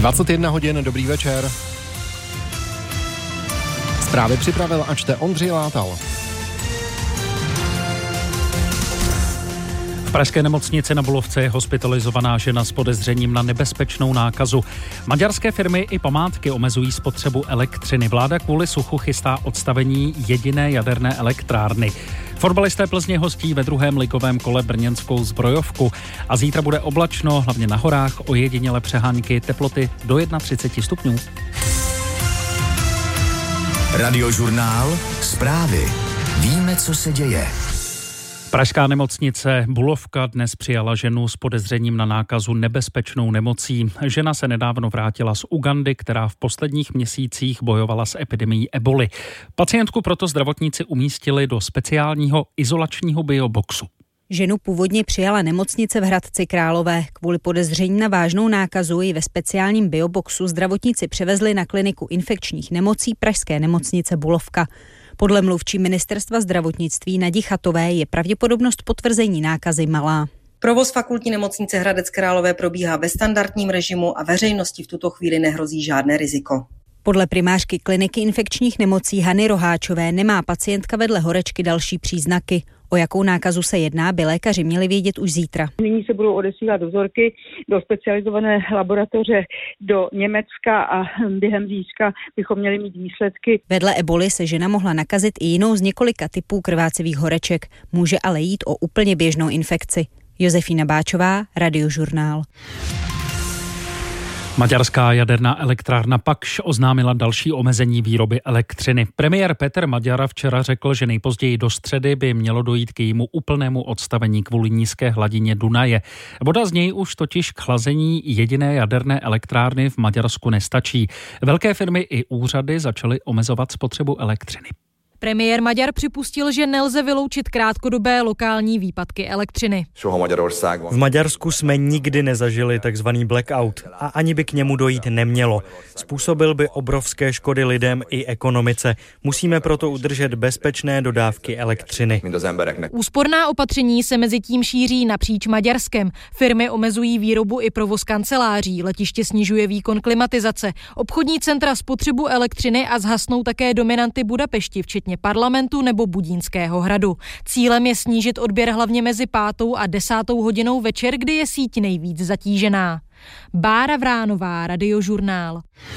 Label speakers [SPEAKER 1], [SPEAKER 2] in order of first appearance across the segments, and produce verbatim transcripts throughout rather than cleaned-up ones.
[SPEAKER 1] dvacet jedna hodin, dobrý večer. Zprávy připravil a čte Ondřej Látal.
[SPEAKER 2] V pražské nemocnici na Bulovce je hospitalizovaná žena s podezřením na nebezpečnou nákazu. Maďarské firmy i památky omezují spotřebu elektřiny. Vláda kvůli suchu chystá odstavení jediné jaderné elektrárny. Fotbalisté Plzně hostí ve druhém ligovém kole brněnskou Zbrojovku a zítra bude oblačno, hlavně na horách, ojediněle přehánky, teploty do třicet jedna stupňů.
[SPEAKER 3] Radiožurnál, zprávy. Víme, co se děje.
[SPEAKER 2] Pražská nemocnice Bulovka dnes přijala ženu s podezřením na nákazu nebezpečnou nemocí. Žena se nedávno vrátila z Ugandy, která v posledních měsících bojovala s epidemií eboli. Pacientku proto zdravotníci umístili do speciálního izolačního bioboxu.
[SPEAKER 4] Ženu původně přijala nemocnice v Hradci Králové. Kvůli podezření na vážnou nákazu ji ve speciálním bioboxu zdravotníci převezli na kliniku infekčních nemocí pražské nemocnice Bulovka. Podle mluvčí ministerstva zdravotnictví Nadi Chatové je pravděpodobnost potvrzení nákazy malá.
[SPEAKER 5] Provoz fakultní nemocnice Hradec Králové probíhá ve standardním režimu a veřejnosti v tuto chvíli nehrozí žádné riziko.
[SPEAKER 4] Podle primářky kliniky infekčních nemocí Hany Roháčové nemá pacientka vedle horečky další příznaky. O jakou nákazu se jedná, by lékaři měli vědět už zítra.
[SPEAKER 6] Nyní se budou odesílat vzorky do specializované laboratoře do Německa a během zítřka bychom měli mít výsledky.
[SPEAKER 4] Vedle eboli se žena mohla nakazit i jinou z několika typů krvácevých horeček. Může ale jít o úplně běžnou infekci. Josefína Báčová, Radiožurnál.
[SPEAKER 2] Maďarská jaderná elektrárna Pakš oznámila další omezení výroby elektřiny. Premiér Petr Maďar včera řekl, že nejpozději do středy by mělo dojít k jejímu úplnému odstavení kvůli nízké hladině Dunaje. Voda z něj už totiž k chlazení jediné jaderné elektrárny v Maďarsku nestačí. Velké firmy i úřady začaly omezovat spotřebu elektřiny.
[SPEAKER 7] Premiér Maďar připustil, že nelze vyloučit krátkodobé lokální výpadky elektřiny.
[SPEAKER 8] V Maďarsku jsme nikdy nezažili takzvaný blackout a ani by k němu dojít nemělo. Způsobil by obrovské škody lidem i ekonomice. Musíme proto udržet bezpečné dodávky elektřiny.
[SPEAKER 7] Úsporná opatření se mezi tím šíří napříč Maďarskem. Firmy omezují výrobu i provoz kanceláří, letiště snižuje výkon klimatizace, obchodní centra spotřebu elektřiny a zhasnou také dominanty Budapešti, včetně parlamentu nebo Budínského hradu. Cílem je snížit odběr hlavně mezi pátou a desátou hodinou večer, kdy je síť nejvíc zatížená. Bára Vránová, Radiožurnál.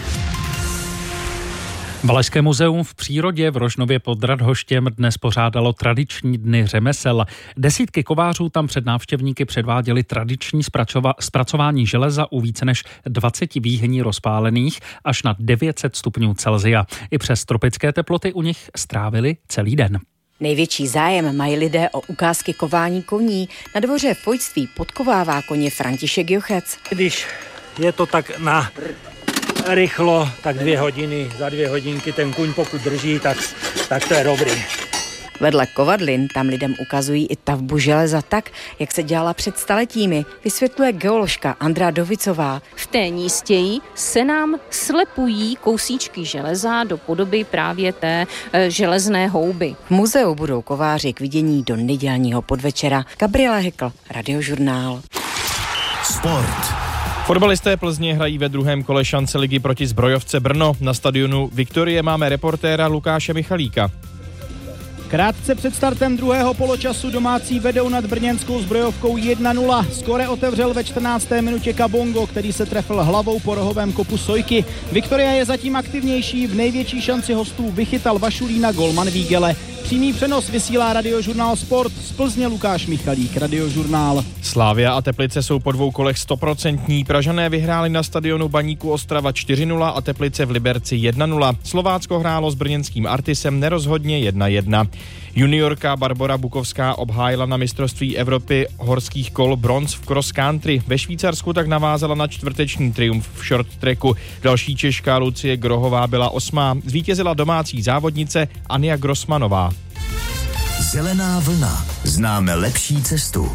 [SPEAKER 2] Valašské muzeum v přírodě v Rožnově pod Radhoštěm dnes pořádalo tradiční dny řemesel. Desítky kovářů tam před návštěvníky předváděli tradiční zpracova- zpracování železa u více než dvaceti výhní rozpálených až na devět set stupňů Celsia. I přes tropické teploty u nich strávili celý den.
[SPEAKER 9] Největší zájem mají lidé o ukázky kování koní. Na dvoře v Pojctví podkovává koně František Jochec.
[SPEAKER 10] Když je to tak na rychlo, tak dvě hodiny, za dvě hodinky ten kuň pokud drží, tak, tak to je dobrý.
[SPEAKER 9] Vedle kovadlin tam lidem ukazují i tavbu železa tak, jak se dělala před staletími, vysvětluje geoložka Andrea Dovicová.
[SPEAKER 11] V té nístěji se nám slepují kousíčky železa do podoby právě té e, železné houby.
[SPEAKER 9] V muzeu budou kováři k vidění do nedělního podvečera. Gabriela Hekl, Radiožurnál.
[SPEAKER 3] Sport.
[SPEAKER 12] Fotbalisté Plzně hrají ve druhém kole šance ligy proti Zbrojovce Brno. Na stadionu Viktorie máme reportéra Lukáše Michalíka.
[SPEAKER 13] Krátce před startem druhého poločasu domácí vedou nad brněnskou Zbrojovkou jedna nula. Skóre otevřel ve čtrnácté minutě Kabongo, který se trefil hlavou po rohovém kopu Sojky. Viktoria je zatím aktivnější, v největší šanci hostů vychytal Vašulína golman Vígele. Přímý přenos vysílá Radiožurnál Sport, z Plzně Lukáš Michalík, Radiožurnál.
[SPEAKER 12] Slavia a Teplice jsou po dvou kolech stoprocentní. Pražané vyhráli na stadionu Baníku Ostrava čtyři nula a Teplice v Liberci jedna nula. Slovácko hrálo s brněnským Artisem nerozhodně jedna jedna. Juniorka Barbora Bukovská obhájila na mistrovství Evropy horských kol bronz v cross country. Ve Švýcarsku tak navázala na čtvrteční triumf v short tracku. Další Češka Lucie Grohová byla osmá. Zvítězila domácí závodnice Anja Grossmanová.
[SPEAKER 3] Zelená vlna. Známe lepší cestu.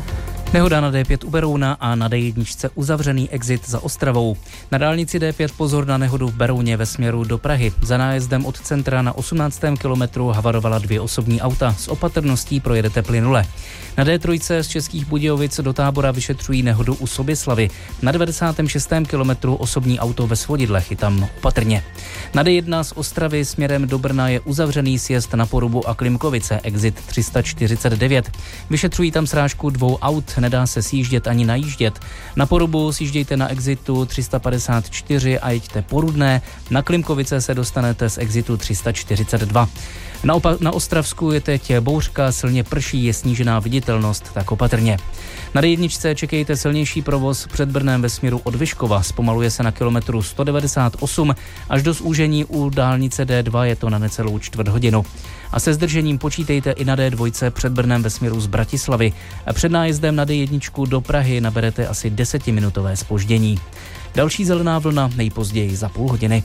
[SPEAKER 14] Nehoda na D pět u Berouna a na D jedna uzavřený exit za Ostravou. Na dálnici D pět pozor na nehodu v Berouně ve směru do Prahy. Za nájezdem od centra na osmnáctém kilometru havarovala dvě osobní auta. S opatrností projedete plynule. Na D tři z Českých Budějovic do Tábora vyšetřují nehodu u Soběslavy. Na devadesátém šestém kilometru osobní auto ve Svodidlech, i tam opatrně. Na D jedna z Ostravy směrem do Brna je uzavřený sjezd na Porubu a Klimkovice, exit tři sta čtyřicet devět. Vyšetřují tam srážku dvou aut, nedá se sjíždět ani najíždět. Na Porubu sjíždějte na exitu tři sta padesát čtyři a jeďte po Rudné. Na Klimkovice se dostanete z exitu tři sta čtyřicet dva. Naopak na Ostravsku je teď bouřka, silně prší, je snížená viditelnost, tak opatrně. Na D jedna čekejte silnější provoz před Brnem ve směru od Vyškova. Zpomaluje se na kilometru sto devadesát osm, až do zúžení u dálnice D dva je to na necelou čtvrt hodinu. A se zdržením počítejte i na D dva před Brnem ve směru z Bratislavy. A před nájezdem na D jedna do Prahy naberete asi desetiminutové zpoždění. Další zelená vlna nejpozději za půl hodiny.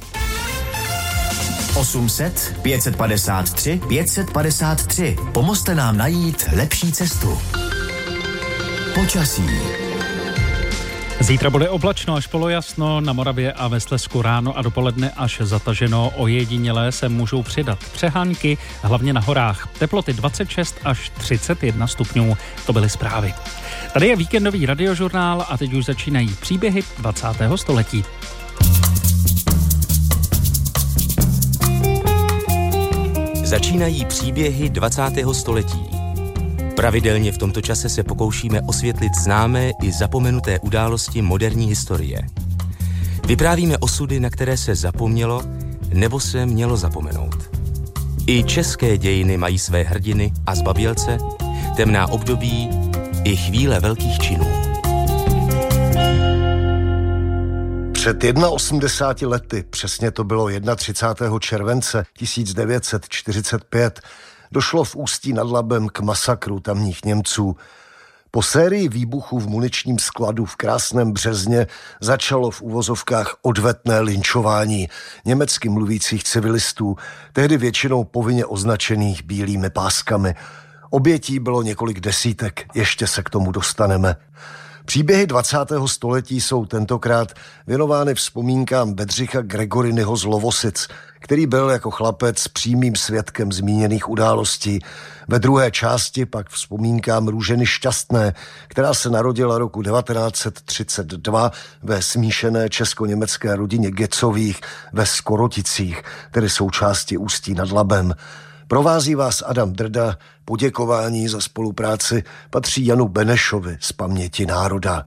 [SPEAKER 3] osm set, pět padesát tři, pět padesát tři. Pomozte nám najít lepší cestu. Počasí.
[SPEAKER 2] Zítra bude oblačno až polojasno, na Moravě a ve Slezsku ráno a dopoledne až zataženo, ojedinělé se můžou přidat přehánky, hlavně na horách. Teploty dvacet šest až třicet jedna stupňů, to byly zprávy. Tady je víkendový radiožurnál a teď už začínají příběhy dvacátého století.
[SPEAKER 15] Začínají příběhy dvacátého století. Pravidelně v tomto čase se pokoušíme osvětlit známé i zapomenuté události moderní historie. Vyprávíme osudy, na které se zapomnělo nebo se mělo zapomenout. I české dějiny mají své hrdiny a zbabělce, temná období i chvíle velkých činů.
[SPEAKER 16] Před osmdesáti jedna lety, přesně to bylo třicátého prvního července tisíc devět set čtyřicet pět, došlo v Ústí nad Labem k masakru tamních Němců. Po sérii výbuchů v muničním skladu v Krásném Březně začalo v uvozovkách odvetné lynčování německy mluvících civilistů, tehdy většinou povinně označených bílými páskami. Obětí bylo několik desítek, ještě se k tomu dostaneme. Příběhy dvacátého století jsou tentokrát věnovány vzpomínkám Bedřicha Gregorinyho z Lovosic, který byl jako chlapec přímým svědkem zmíněných událostí. Ve druhé části pak vzpomínkám Růženy Šťastné, která se narodila roku devatenáct set třicet dva ve smíšené česko-německé rodině Gecových ve Skoroticích, tedy součásti Ústí nad Labem. Provází vás Adam Drda, poděkování za spolupráci patří Janu Benešovi z Paměti národa.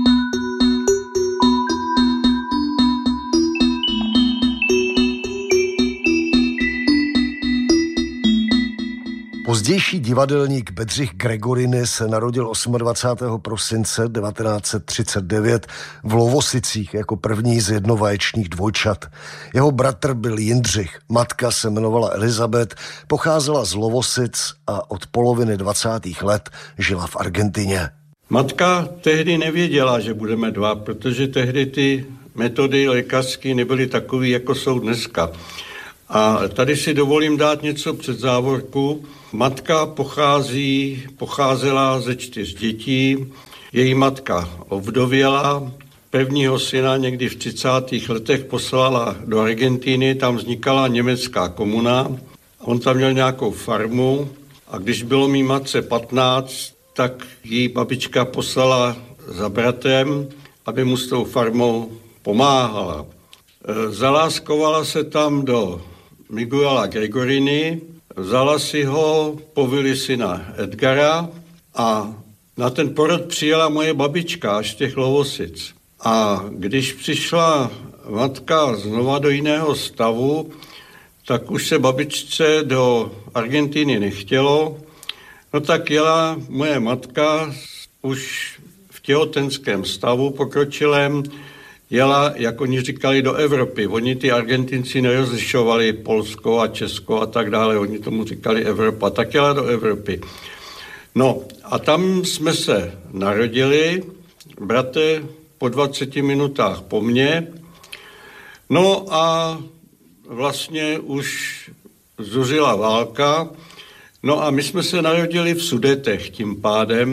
[SPEAKER 16] Pozdější divadelník Bedřich Gregoriny se narodil dvacátého osmého prosince devatenáct set třicet devět v Lovosicích jako první z jednovaječných dvojčat. Jeho bratr byl Jindřich, matka se jmenovala Elizabeth, pocházela z Lovosic a od poloviny dvacátých let žila v Argentině.
[SPEAKER 17] Matka tehdy nevěděla, že budeme dva, protože tehdy ty metody lékařské nebyly takové, jako jsou dneska. A tady si dovolím dát něco před závorku. Matka pochází, pocházela ze čtyř dětí. Její matka ovdověla. Prvního syna někdy v třicátých letech poslala do Argentiny, tam vznikala německá komuna. On tam měl nějakou farmu a když bylo mý matce patnáct, tak její babička poslala za bratrem, aby mu s tou farmou pomáhala. Zaláskovala se tam do Miguela Gregoriny, vzala si ho, povili syna Edgara a na ten porod přijela moje babička až těch Lovosic. A když přišla matka znova do jiného stavu, tak už se babičce do Argentiny nechtělo. No tak jela moje matka už v těhotenském stavu pokročilém, jela, jak oni říkali, do Evropy. Oni ty Argentinci nerozlišovali Polsko a Česko a tak dále, oni tomu říkali Evropa, tak jela do Evropy. No a tam jsme se narodili, bratr po dvaceti minutách po mně, no a vlastně už zuřila válka, no a my jsme se narodili v Sudetech tím pádem,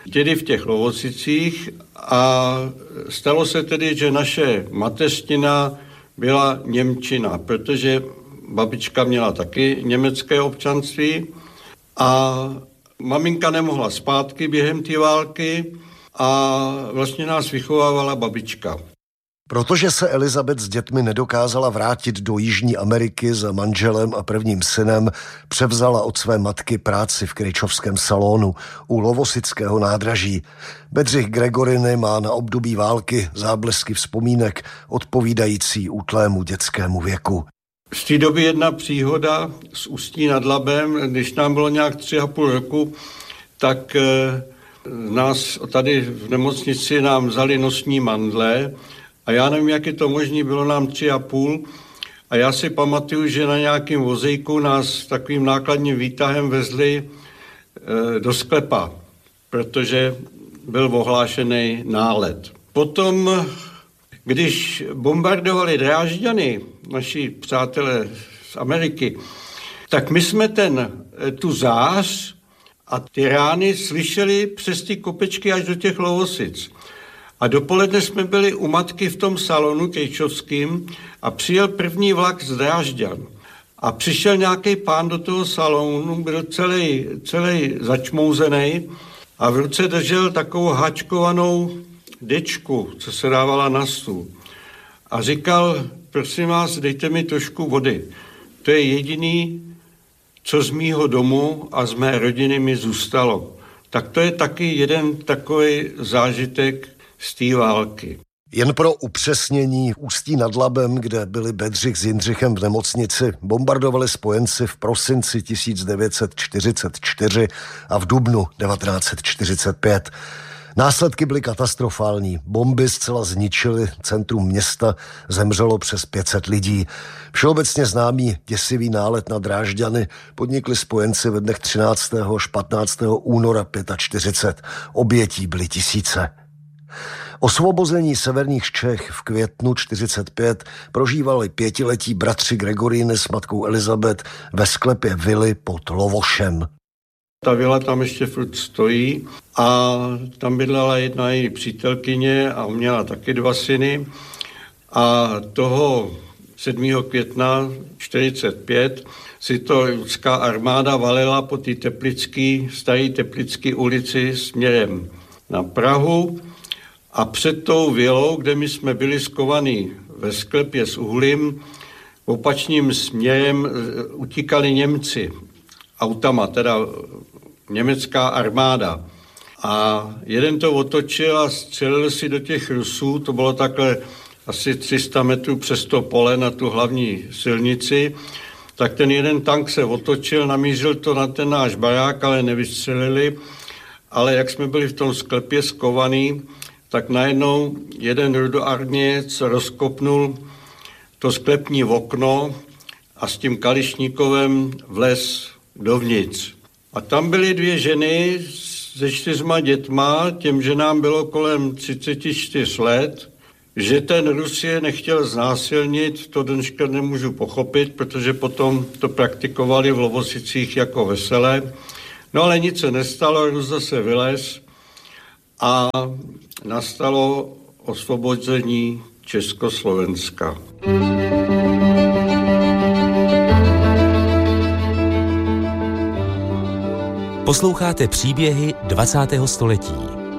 [SPEAKER 17] dědy v těch Lovosicích a stalo se tedy, že naše mateřština byla němčina, protože babička měla taky německé občanství a maminka nemohla zpátky během té války a vlastně nás vychovávala babička.
[SPEAKER 16] Protože se Elizabeth s dětmi nedokázala vrátit do Jižní Ameriky za manželem a prvním synem, převzala od své matky práci v kryčovském salonu u Lovosického nádraží. Bedřich Gregoriny má na období války záblesky vzpomínek odpovídající útlému dětskému věku.
[SPEAKER 17] Z té doby jedna příhoda z Ústí nad Labem, když nám bylo nějak tři a půl roku, tak nás tady v nemocnici nám vzali nosní mandle a já nevím, jak je to možné, bylo nám tři a půl a já si pamatuju, že na nějakém vozejku nás takovým nákladním výtahem vezli e, do sklepa, protože byl ohlášený nálet. Potom, když bombardovali Drážďany, naši přátelé z Ameriky, tak my jsme ten, tu zář a ty rány slyšeli přes ty kopečky až do těch Lovosic. A dopoledne jsme byli u matky v tom salonu kejčovským a přijel první vlak z Drážďan. A přišel nějaký pán do toho salonu, byl celý, celý začmouzený a v ruce držel takovou hačkovanou dečku, co se dávala na stůl. A říkal, prosím vás, dejte mi trošku vody. To je jediný, co z mýho domu a z mé rodiny mi zůstalo. Tak to je taky jeden takový zážitek z té války.
[SPEAKER 16] Jen pro upřesnění, Ústí nad Labem, kde byli Bedřich s Jindřichem v nemocnici, bombardovali spojenci v prosinci tisíc devět set čtyřicet čtyři a v dubnu devatenáct set čtyřicet pět. Následky byly katastrofální. Bomby zcela zničily centrum města, zemřelo přes pět set lidí. Všeobecně známý děsivý nálet na Drážďany podnikli spojenci ve dnech třináctého až patnáctého února čtyřicet pět. Obětí byly tisíce. Osvobození severních Čech v květnu čtyřicet pět prožívali pětiletí bratři Gregoriny s matkou Elizabeth ve sklepě vily pod Lovošem.
[SPEAKER 17] Ta vila tam ještě furt stojí a tam bydlela jedna její přítelkyně a měla taky dva syny a toho sedmého května čtyřicet pět si to ruská armáda valila po té teplický, staré teplické ulici směrem na Prahu a před tou vilou, kde my jsme byli skovaní ve sklepě s uhlím, opačným směrem utíkali Němci autama, teda německá armáda. A jeden to otočil a střelil si do těch Rusů, to bylo takhle asi tři sta metrů přes to pole na tu hlavní silnici, tak ten jeden tank se otočil, namířil to na ten náš barák, ale nevystřelili. Ale jak jsme byli v tom sklepě skovaný, tak najednou jeden rudoarmějec rozkopnul to sklepní okno a s tím kališníkovem vlez dovnitř. A tam byly dvě ženy se čtyřma dětma, těm ženám bylo kolem třicet čtyři let, že ten Rus je nechtěl znásilnit, to dneška nemůžu pochopit, protože potom to praktikovali v Lovosicích jako veselé. No ale nic se nestalo, Rus zase vylez a nastalo osvobození Československa.
[SPEAKER 15] Posloucháte příběhy dvacátého století.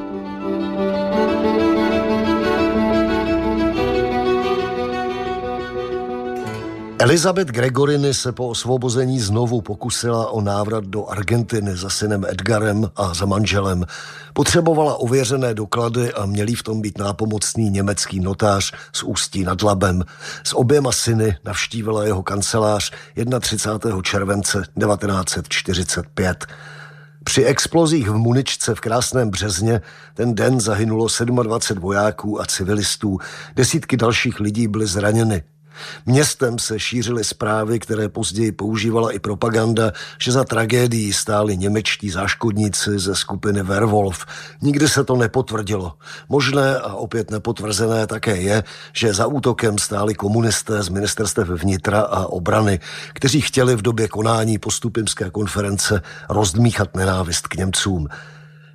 [SPEAKER 16] Elizabeth Gregoriny se po osvobození znovu pokusila o návrat do Argentiny za synem Edgarem a za manželem. Potřebovala ověřené doklady a měl jí v tom být nápomocný německý notář z Ústí nad Labem. S oběma syny navštívila jeho kancelář třicátého prvního července devatenáct set čtyřicet pět. Při explozích v muničce v Krásném Březně ten den zahynulo dvacet sedm vojáků a civilistů, desítky dalších lidí byly zraněny. Městem se šířily zprávy, které později používala i propaganda, že za tragédií stáli němečtí záškodníci ze skupiny Werwolf. Nikdy se to nepotvrdilo. Možné a opět nepotvrzené také je, že za útokem stáli komunisté z ministerstev vnitra a obrany, kteří chtěli v době konání postupimské konference rozdmíchat nenávist k Němcům.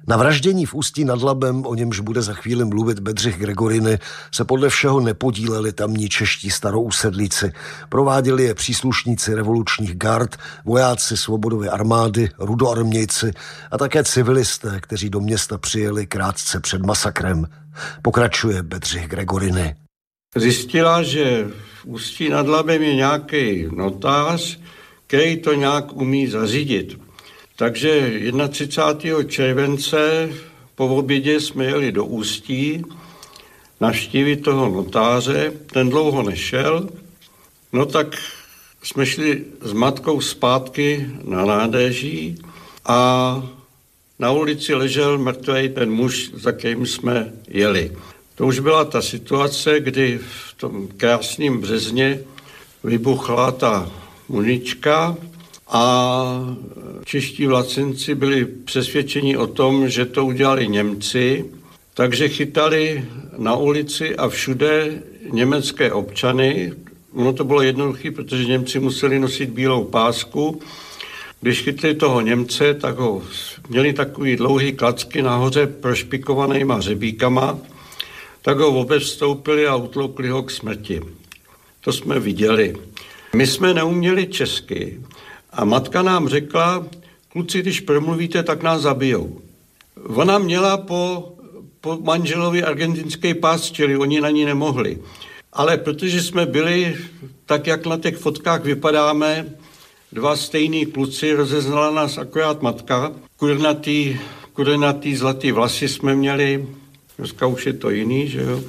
[SPEAKER 16] Na vraždění v Ústí nad Labem, o němž bude za chvíli mluvit Bedřich Gregoriny, se podle všeho nepodíleli tamní čeští starousedlíci. Prováděli je příslušníci revolučních gard, vojáci Svobodovy armády, rudoarmějci a také civilisté, kteří do města přijeli krátce před masakrem. Pokračuje Bedřich Gregoriny.
[SPEAKER 17] Zjistila, že v Ústí nad Labem je nějaký notář, který to nějak umí zařídit. Takže třicátého prvního července po obědě jsme jeli do Ústí navštívit toho notáře, ten dlouho nešel, no tak jsme šli s matkou zpátky na nádraží a na ulici ležel mrtvej ten muž, za kterým jsme jeli. To už byla ta situace, kdy v tom krásném březně vybuchla ta munička a čeští vlastenci byli přesvědčeni o tom, že to udělali Němci, takže chytali na ulici a všude německé občany. Ono to bylo jednoduché, protože Němci museli nosit bílou pásku. Když chytli toho Němce, tak ho měli takový dlouhý klacky nahoře prošpikovanýma řebíkama, tak ho obevstoupili a utloukli ho k smrti. To jsme viděli. My jsme neuměli česky a matka nám řekla, kluci, když promluvíte, tak nás zabijou. Ona měla po, po manželovi argentinský pás, čili oni na ní nemohli. Ale protože jsme byli, tak jak na těch fotkách vypadáme, dva stejný kluci, rozeznala nás akorát matka, kurnatý, kurnatý zlatý vlasy jsme měli, dneska už je to jiný, že jo.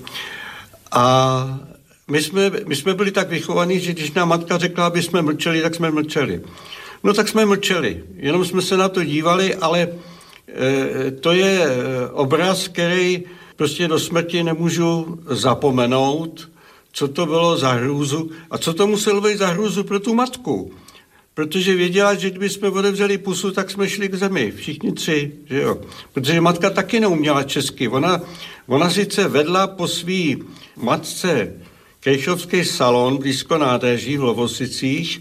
[SPEAKER 17] A my jsme, my jsme byli tak vychovaní, že když nám matka řekla, aby jsme mlčeli, tak jsme mlčeli. No tak jsme mlčeli, jenom jsme se na to dívali, ale e, to je obraz, který prostě do smrti nemůžu zapomenout, co to bylo za hrůzu a co to muselo být za hrůzu pro tu matku. Protože věděla, že kdyby jsme odevřeli pusu, tak jsme šli k zemi, všichni tři, že jo. Protože matka taky neuměla česky. Ona, ona sice vedla po svý matce Krejšovský salon blízko nádraží v Lovosicích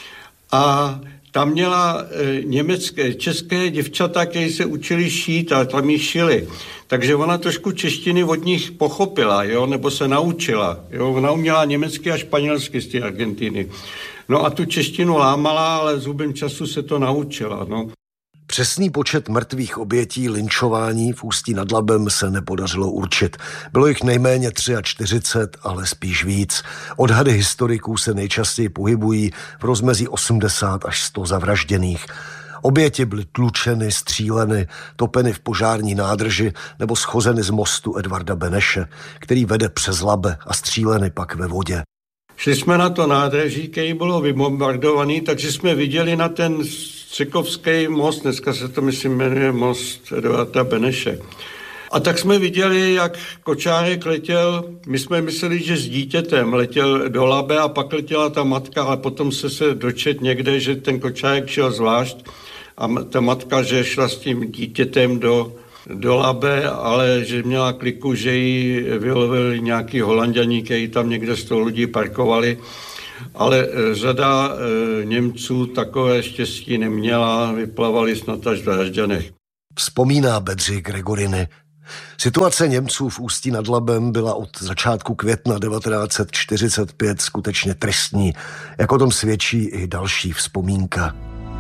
[SPEAKER 17] a tam měla e, německé, české děvčata, které se učili šít a tam jí šili. Takže ona trošku češtiny od nich pochopila, jo, nebo se naučila. Jo. Ona uměla německy a španělsky z té Argentiny. No a tu češtinu lámala, ale zubem času se to naučila, no.
[SPEAKER 16] Přesný počet mrtvých obětí lynčování v Ústí nad Labem se nepodařilo určit. Bylo jich nejméně čtyřicet tři, ale spíš víc. Odhady historiků se nejčastěji pohybují v rozmezí osmdesát až sto zavražděných. Oběti byly tlučeny, stříleny, topeny v požární nádrži nebo schozeny z mostu Edvarda Beneše, který vede přes Labe, a stříleny pak ve vodě.
[SPEAKER 17] Šli jsme na to nádraží, který bylo vybombardovaný, takže jsme viděli na ten Střekovský most, dneska se to myslím jmenuje most Edvarda Beneše. A tak jsme viděli, jak kočárek letěl, my jsme mysleli, že s dítětem letěl do Labe a pak letěla ta matka, ale potom se se dočet někde, že ten kočárek šel zvlášť a ta matka, že šla s tím dítětem do, do Labe, ale že měla kliku, že ji vylovili nějaký Holanďaní, kteří tam někde sto lidí parkovali. Ale řada e, Němců takové štěstí neměla, vyplavali snad až v Drážďanech.
[SPEAKER 16] Vzpomíná Bedřich Gregoriny. Situace Němců v Ústí nad Labem byla od začátku května devatenáct set čtyřicet pět skutečně tristní, jak o tom svědčí i další vzpomínka.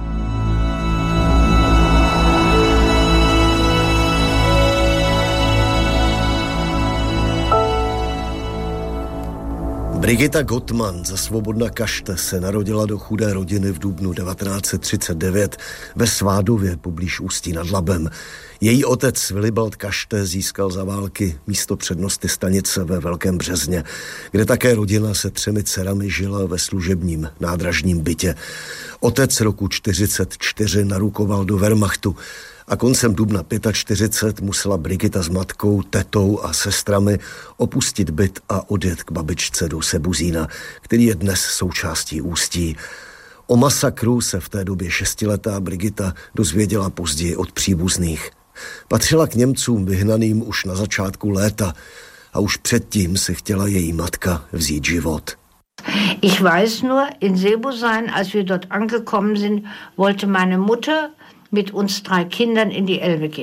[SPEAKER 16] Brigita Gottman za Svobodna Kašte se narodila do chudé rodiny v dubnu devatenáct set třicet devět ve Svádově poblíž Ústí nad Labem. Její otec Vilibald Kašte získal za války místo přednosty stanice ve Velkém Březně, kde také rodina se třemi dcerami žila ve služebním nádražním bytě. Otec roku čtyřicet čtyři narukoval do Wehrmachtu a koncem dubna čtyřicet pět musela Brigita s matkou, tetou a sestrami opustit byt a odjet k babičce do Sebuzína, který je dnes součástí Ústí. O masakru se v té době šestiletá Brigita dozvěděla později od příbuzných. Patřila k Němcům vyhnaným už na začátku léta a už předtím si chtěla její matka vzít život.
[SPEAKER 18] Ich weiß nur, in Sebuzín, als wir dort angekommen sind, wollte meine Mutter mit uns drei Kindern in die Elbe gehen.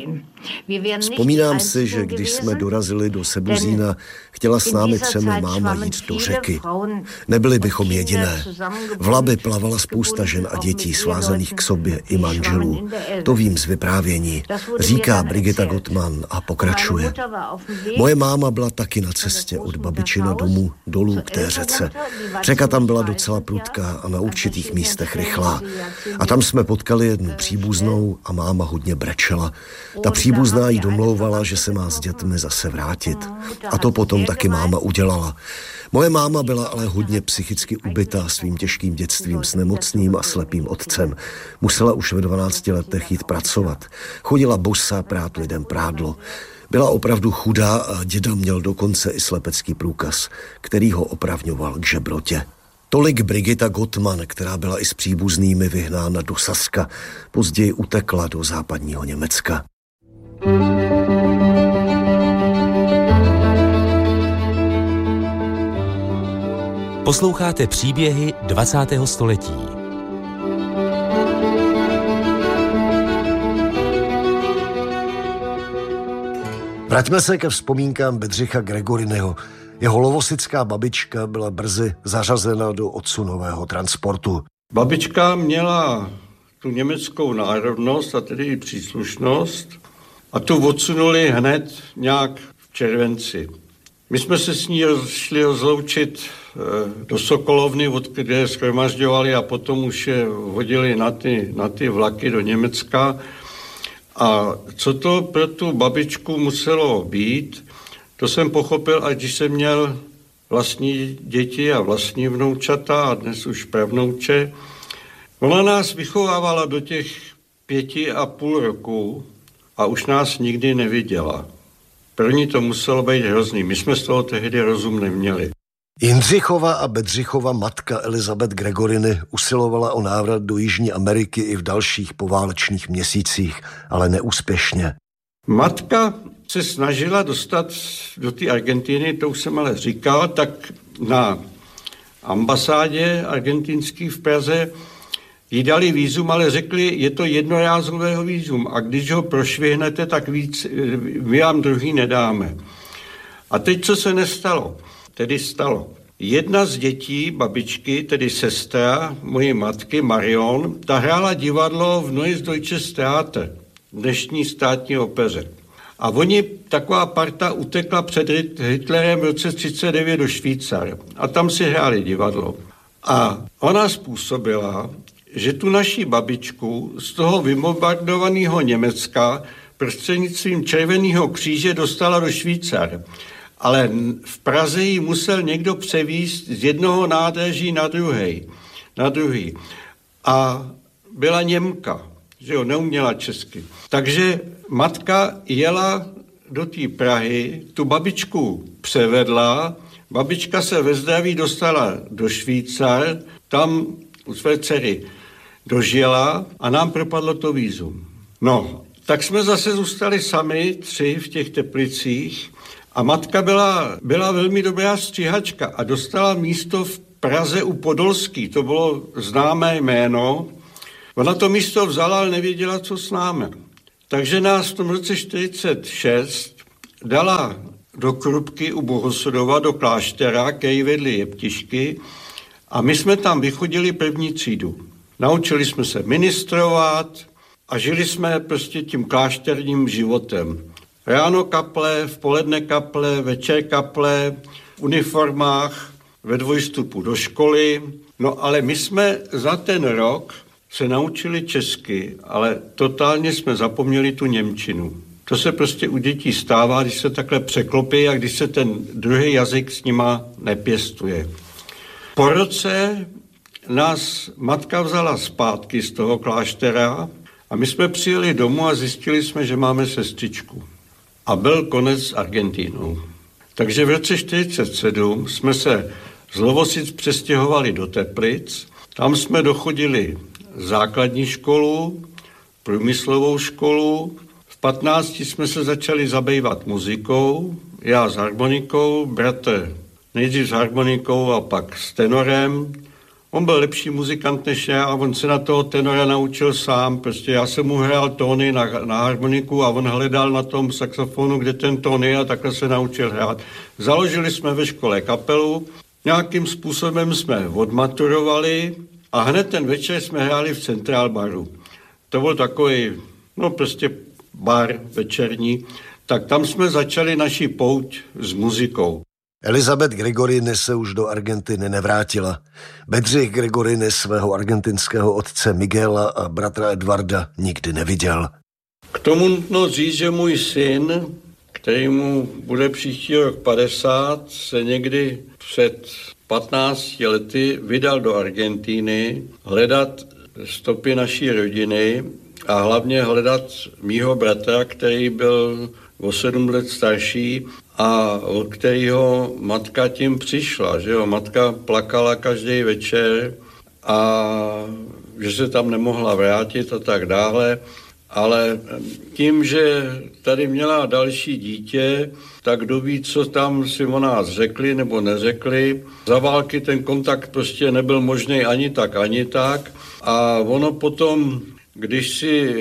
[SPEAKER 16] Vzpomínám si, že když jsme dorazili do Sebuzína, chtěla s námi třemi máma jít do řeky. Nebyli bychom jediné. V Labi plavala spousta žen a dětí svázaných k sobě i manželů. To vím z vyprávění, říká Brigitta Gottmann a pokračuje. Moje máma byla taky na cestě od babičina domu dolů k té řece. Řeka tam byla docela prudká a na určitých místech rychlá. A tam jsme potkali jednu příbuznou a máma hodně brečela. Ta příbuzná jí domlouvala, že se má s dětmi zase vrátit. A to potom taky máma udělala. Moje máma byla ale hodně psychicky ubitá svým těžkým dětstvím s nemocným a slepým otcem. Musela už ve dvanácti letech jít pracovat. Chodila bosa prát lidem prádlo. Byla opravdu chudá a děda měl dokonce i slepecký průkaz, který ho opravňoval k žebrotě. Tolik Brigitta Gottmann, která byla i s příbuznými vyhnána do Saska, později utekla do západního Německa.
[SPEAKER 15] Posloucháte příběhy dvacátého století.
[SPEAKER 16] Vraťme se ke vzpomínkám Bedřicha Gregorinyho. Jeho lovosická babička byla brzy zařazena do odsunového transportu.
[SPEAKER 17] Babička měla tu německou národnost a tedy i příslušnost a tu odsunuli hned nějak v červenci. My jsme se s ní šli rozloučit do Sokolovny, od kde je shromažďovali a potom už je hodili na ty, na ty vlaky do Německa. A co to pro tu babičku muselo být, to jsem pochopil, až když jsem měl vlastní děti a vlastní vnoučata a dnes už pravnouče. Ona nás vychovávala do těch pěti a půl roku a už nás nikdy neviděla. Pro ní to muselo být hrozný. My jsme z toho tehdy rozum neměli.
[SPEAKER 16] Jindřichova a Bedřichova matka Elizabeth Gregoriny usilovala o návrat do Jižní Ameriky i v dalších poválečných měsících, ale neúspěšně.
[SPEAKER 17] Matka se snažila dostat do té Argentiny, to už jsem ale říkal, tak na ambasádě argentinský v Praze jí dali vízum, ale řekli, je to jednorázového vízum a když ho prošvihnete, tak víc, my vám druhý nedáme. A teď co se nestalo? Tedy stalo. Jedna z dětí babičky, tedy sestra mojí matky Marion, ta hrála divadlo v Neues Deutsches Theater, dnešní státní opeře. A oni, taková parta, utekla před Hitlerem v roce třicet devět do Švýcar a tam si hráli divadlo. A ona způsobila, že tu naší babičku z toho vybombardovaného Německa prostřednictvím Červeného kříže dostala do Švýcar. Ale v Praze ji musel někdo převízt z jednoho nádraží na druhý. Na druhý. A byla Němka, že jo, neuměla česky. Takže matka jela do té Prahy, tu babičku převedla, babička se ve zdraví dostala do Švýcar, tam u své dcery dožila a nám propadlo to vízum. No, tak jsme zase zůstali sami, tři v těch Teplicích, a matka byla, byla velmi dobrá stříhačka a dostala místo v Praze u Podolský, to bylo známé jméno. Ona to místo vzala, ale nevěděla, co s námi. Takže nás v tom roce čtyřicet šest dala do Krupky u Bohosudova, do kláštera, který vedli jeptišky a my jsme tam vychodili první třídu. Naučili jsme se ministrovat a žili jsme prostě tím klášterním životem. Ráno kaple, v poledne kaple, večer kaple, v uniformách, ve dvojstupu do školy. No ale my jsme za ten rok se naučili česky, ale totálně jsme zapomněli tu němčinu. To se prostě u dětí stává, když se takhle překlopí a když se ten druhý jazyk s nima nepěstuje. Po roce nás matka vzala zpátky z toho kláštera a my jsme přijeli domů a zjistili jsme, že máme sestřičku. A byl konec s Argentínou. Takže v roce čtyřicet sedm jsme se z Lovosic přestěhovali do Teplic. Tam jsme dochodili základní školu, průmyslovou školu. V patnácti jsme se začali zabývat muzikou, já s harmonikou, bratr nejdřív s harmonikou a pak s tenorem. On byl lepší muzikant než já a on se na toho tenora naučil sám. Prostě já jsem mu hrál tóny na, na harmoniku a on hledal na tom saxofonu, kde ten tón je, a takhle se naučil hrát. Založili jsme ve škole kapelu, nějakým způsobem jsme odmaturovali a hned ten večer jsme hráli v Centrál baru. To byl takový, no prostě bar večerní. Tak tam jsme začali naši pouť s muzikou.
[SPEAKER 16] Elizabeth Gregorini se už do Argentiny nevrátila. Bedřich Gregorini svého argentinského otce Miguela a bratra Edvarda nikdy neviděl.
[SPEAKER 17] K tomu nutno říct, že můj syn, který mu bude příští rok padesát, se někdy před patnácti lety vydal do Argentiny hledat stopy naší rodiny a hlavně hledat mýho bratra, který byl o sedm let starší a od kterého matka tím přišla, že jo, matka plakala každý večer a že se tam nemohla vrátit a tak dále, ale tím, že tady měla další dítě, tak kdo ví, co tam si o nás řekli nebo neřekli. Za války ten kontakt prostě nebyl možný ani tak, ani tak a ono potom, když si...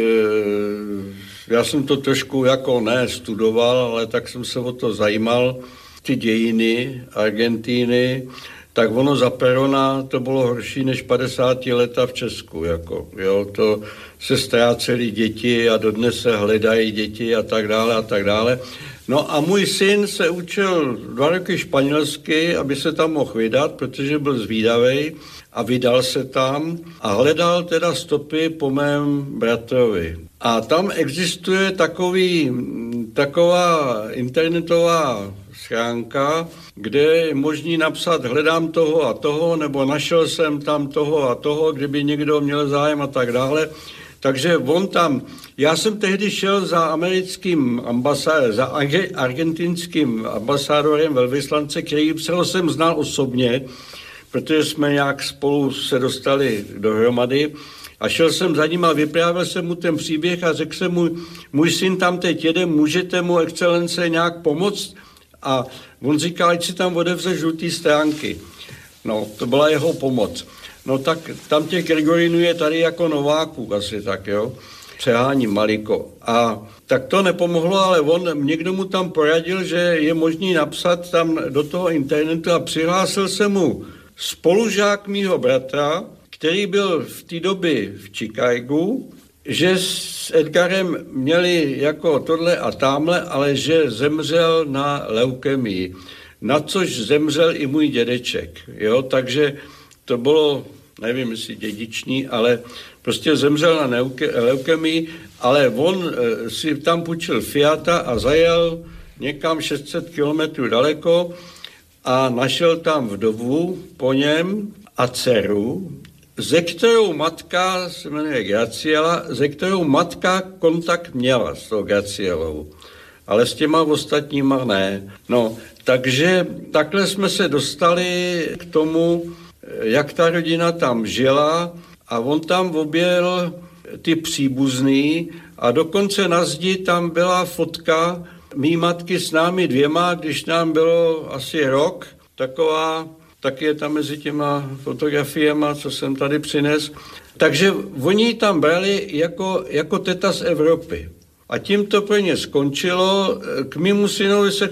[SPEAKER 17] Já jsem to trošku jako ne studoval, ale tak jsem se o to zajímal, ty dějiny Argentíny, tak ono za Perona to bylo horší než padesátá leta v Česku. Jako, jo, to se ztrácely děti a dodnes se hledají děti a tak dále a tak dále. No a můj syn se učil dva roky španělsky, aby se tam mohl vydat, protože byl zvídavej a vydal se tam a hledal teda stopy po mém bratrovi. A tam existuje takový, taková internetová schránka, kde je možný napsat hledám toho a toho, nebo našel jsem tam toho a toho, kdyby někdo měl zájem a tak dále. Takže on tam, já jsem tehdy šel za americkým ambasádorem, za argentinským ambasádorem velvyslance, který jsem znal osobně, protože jsme nějak spolu se dostali dohromady a šel jsem za ním a vyprávěl jsem mu ten příběh a řekl jsem mu, můj syn tam teď jede, můžete mu excelence nějak pomoct? A on říkal, ať si tam odevře žlutý stránky. No, to byla jeho pomoc. No tak tam těch Gregorinů je tady jako nováků asi tak, jo. Přeháním maliko. A tak to nepomohlo, ale on, někdo mu tam poradil, že je možný napsat tam do toho internetu a přihlásil se mu spolužák mýho bratra, který byl v té době v Chicagu, že s Edgarem měli jako tohle a tamhle, ale že zemřel na leukemii. Na což zemřel i můj dědeček, jo, takže to bylo, nevím, jestli dědičný, ale prostě zemřel na leukemii, ale on e, si tam půjčil Fiata a zajel někam šest set kilometrů daleko a našel tam vdovu po něm a dceru, ze kterou matka, se jmenuje Graciela, ze kterou matka kontakt měla s tou Gracielou, ale s těma ostatníma ne. No, takže takhle jsme se dostali k tomu, jak ta rodina tam žila a on tam objel ty příbuzný a dokonce na zdi tam byla fotka mý matky s námi dvěma, když nám bylo asi rok, taková, tak je tam mezi těma fotografiema, co jsem tady přines. Takže oni ji tam brali jako, jako teta z Evropy. A tím to pro ně skončilo. K mému synovi se